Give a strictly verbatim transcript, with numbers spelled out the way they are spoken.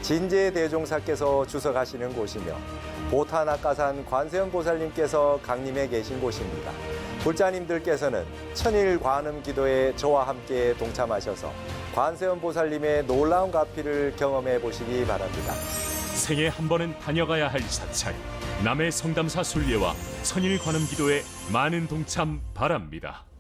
진제대종사께서 주석하시는 곳이며 보타낙가산 관세음보살님께서 강림해 계신 곳입니다. 불자님들께서는 천일 관음 기도에 저와 함께 동참하셔서 관세음보살님의 놀라운 가피를 경험해 보시기 바랍니다. 생애 한 번은 다녀가야 할 사찰, 남해 성담사 순례와 천일 관음 기도에 많은 동참 바랍니다.